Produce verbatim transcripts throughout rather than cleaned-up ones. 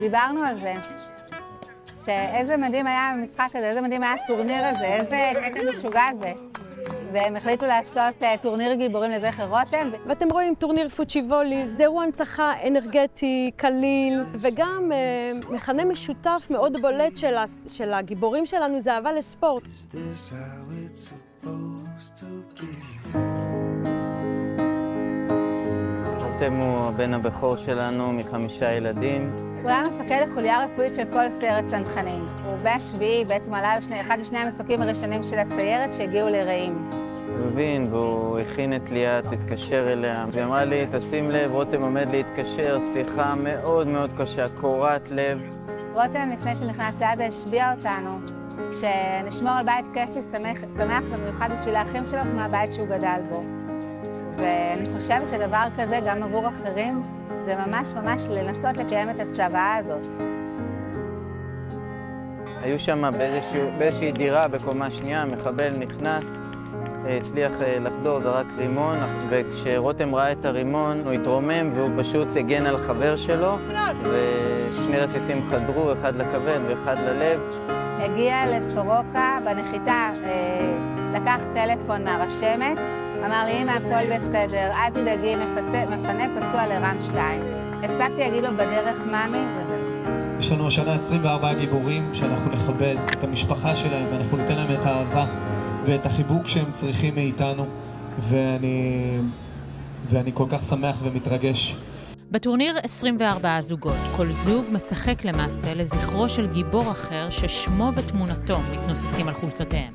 דיברנו על זה, שאיזה מדהים היה המשחק הזה, איזה מדהים היה הטורניר הזה, איזה קטע משוגע זה. והם החליטו לעשות טורניר גיבורים לזכר רותם. ואתם רואים טורניר פוצ'יבולי, זהו הנצחה אנרגטי, קליל, וגם אה, מכנה משותף מאוד בולט של, של הגיבורים שלנו זה אהבה לספורט. רותם הוא הבן הבכור שלנו מחמישה ילדים. הוא היה מפקד החוליה הרפואית של כל סיירת צנחנים. הוא בשביעי בעצם עלה על אחד משני המסוקים הראשונים של הסיירת שהגיעו לרעים. הוא הבין והוא הכין את ליאת, התקשר אליה. והיא אמרה לי, תשים לב, רותם עומד להתקשר, שיחה מאוד מאוד קשה, קורת לב. רותם לפני שנכנס לעזה השביע אותנו, שנשמור על בית כיפי שמח, שמח במיוחד בשביל האחים שלו כמו הבית שהוא גדל בו. ואני חושבת שדבר כזה גם עבור אחרים, זה ממש ממש לנסות לקיים את הצוואה הזאת. היו שם באיזושהי דירה בקומה שנייה, מחבל נכנס, הצליח לחדור, זרק רימון, וכשרותם ראה את הרימון הוא התרומם והוא פשוט הגן על חבר שלו, ושני רסיסים חדרו, אחד לכבד ואחד ללב. הגיע לסורוקה בנחיתה, לקח טלפון מהרשמת, אמר לי, אמא, הכל בסדר, אל תדאגי, מפנה פצוע לרם שתיים. הספקתי להגיד לו בדרך מאמי, וזהו. יש לנו השנה עשרים וארבעה גיבורים שאנחנו נכבד את המשפחה שלהם, ואנחנו ניתן להם את האהבה ואת החיבוק שהם צריכים מאיתנו, ואני, ואני כל כך שמח ומתרגש. בטורניר עשרים וארבעה זוגות, כל זוג משחק למעשה לזכרו של גיבור אחר ששמו ותמונתו מתנוססים על חולצותיהם.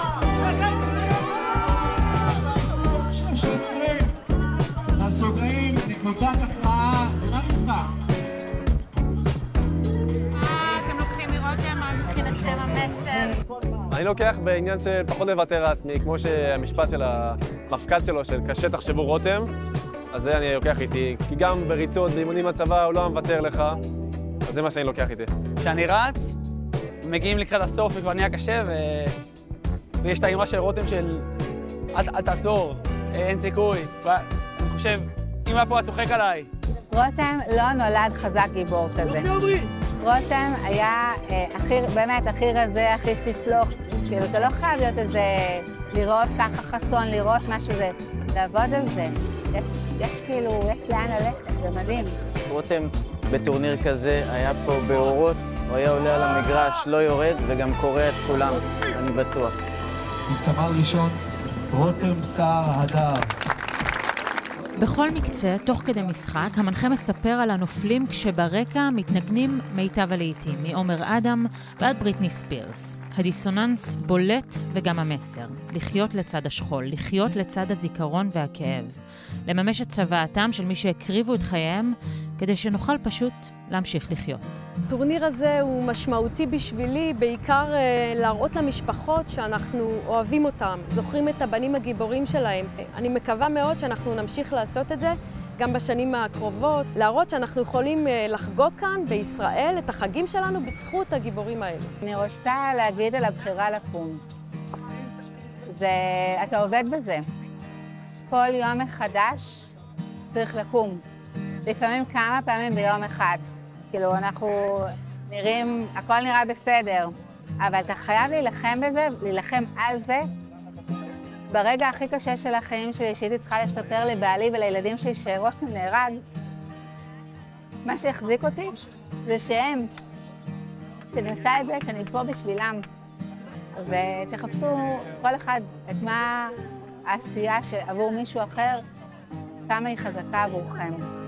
הסוגרים, נקודת הכרעה, מה משחק? אתם לוקחים מרותם, מבחינתכם המסר. אני לוקח בעניין של פחות לוותר עצמי, כמו שהמשפט של המפקד שלו, של קשה תחשבו רותם, אז זה אני לוקח איתי, כי גם בריצות, באימונים בצבא, הוא לא מוותר לך, אז זה מה שאני לוקח איתי. כשאני רץ, מגיעים לקראת הסוף וכבר נהיה קשה, ו... ויש את האמרה של רותם של אל, אל תעצור, אין סיכוי. אני חושב, אם היה פה צוחק עליי. רותם לא נולד חזק גיבור כזה. רותם היה אה, הכי, באמת הכי רזה, הכי צפלוך. כאילו, אתה לא חייב להיות איזה, לראות ככה חסון, לראות משהו זה, לעבוד על זה. יש, יש כאילו, יש לאן ללכת, זה מדהים. רותם בטורניר כזה היה פה באורות, הוא היה עולה על המגרש, לא יורד וגם קורא את כולם, אני בטוח. עם סמל ראשון, רותם סער הדר. בכל מקצה, תוך כדי משחק, המנחה מספר על הנופלים כשברקע מתנגנים מיטב הלהיטים, מעומר אדם ועד בריטני ספירס. הדיסוננס בולט וגם המסר, לחיות לצד השכול, לחיות לצד הזיכרון והכאב, לממש את צוואתם של מי שהקריבו את חייהם, כדי שנוכל פשוט להמשיך לחיות. הטורניר הזה הוא משמעותי בשבילי, בעיקר להראות למשפחות שאנחנו אוהבים אותם, זוכרים את הבנים הגיבורים שלהם. אני מקווה מאוד שאנחנו נמשיך לעשות את זה גם בשנים הקרובות, להראות שאנחנו יכולים לחגוג כאן בישראל את החגים שלנו בזכות הגיבורים האלה. אני רוצה להגיד על הבחירה לקום. זה, אתה עובד בזה. כל יום מחדש צריך לקום. לפעמים כמה פעמים ביום אחד. כאילו, אנחנו נראים, הכל נראה בסדר, אבל אתה חייב להילחם בזה, להילחם על זה. ברגע הכי קשה של החיים שלי, שהייתי צריכה לספר לבעלי ולילדים שלי שרותם נהרג, מה שהחזיק אותי זה שהם, שאני עושה את זה, שאני פה בשבילם. ותחפשו כל אחד את מה העשייה שעבור מישהו אחר, כמה היא חזקה עבורכם.